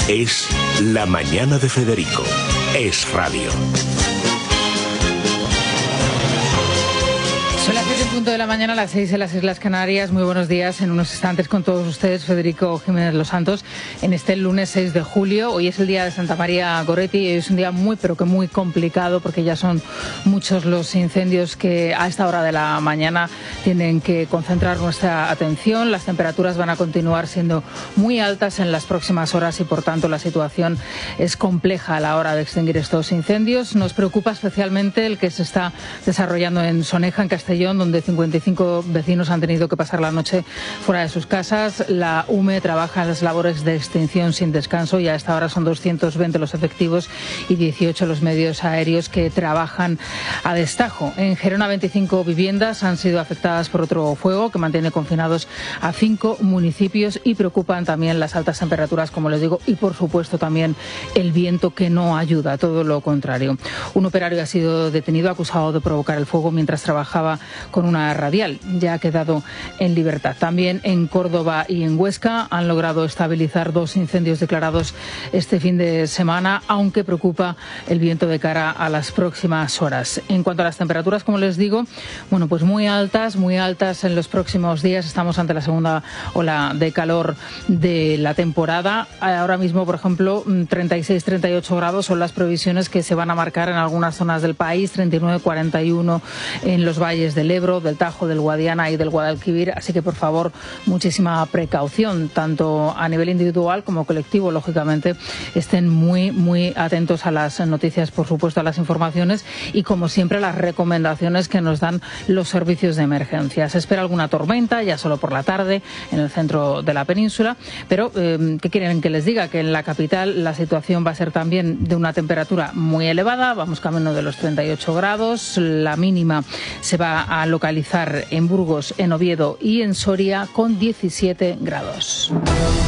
Es La Mañana de Federico. Es radio. Son las 7:00 de la mañana, las 6 en las Islas Canarias. Muy buenos días. En unos instantes con todos ustedes, Federico Jiménez Los Santos, en este lunes 6 de julio. Hoy es el día de Santa María Goretti y es un día muy, pero que muy complicado porque ya son muchos los incendios que a esta hora de la mañana tienen que concentrar nuestra atención. Las temperaturas van a continuar siendo muy altas en las próximas horas y, por tanto, la situación es compleja a la hora de extinguir estos incendios. Nos preocupa especialmente el que se está desarrollando en Soneja, en Castellón, donde 55 vecinos han tenido que pasar la noche fuera de sus casas. La UME trabaja en las labores de extinción sin descanso y a esta hora son 220 los efectivos y 18 los medios aéreos que trabajan a destajo. En Gerona, 25 viviendas han sido afectadas por otro fuego que mantiene confinados a 5 municipios y preocupan también las altas temperaturas, como les digo, y por supuesto también el viento, que no ayuda, todo lo contrario. Un operario ha sido detenido acusado de provocar el fuego mientras trabajaba con una radial. Ya ha quedado en libertad. También en Córdoba y en Huesca han logrado estabilizar 2 incendios declarados este fin de semana, aunque preocupa el viento de cara a las próximas horas. En cuanto a las temperaturas, como les digo, bueno, pues muy altas en los próximos días. Estamos ante la segunda ola de calor de la temporada. Ahora mismo, por ejemplo, 36, 38 grados son las previsiones que se van a marcar en algunas zonas del país, 39, 41 en los valles del Ebro, del Tajo, del Guadiana y del Guadalquivir, así que por favor muchísima precaución, tanto a nivel individual como colectivo. Lógicamente estén muy atentos a las noticias, por supuesto a las informaciones y, como siempre, a las recomendaciones que nos dan los servicios de emergencia. Se espera alguna tormenta ya solo por la tarde en el centro de la península, pero ¿qué quieren que les diga? Que en la capital la situación va a ser también de una temperatura muy elevada. Vamos camino de los 38 grados, la mínima se va a localizar en Burgos, en Oviedo y en Soria con 17 grados.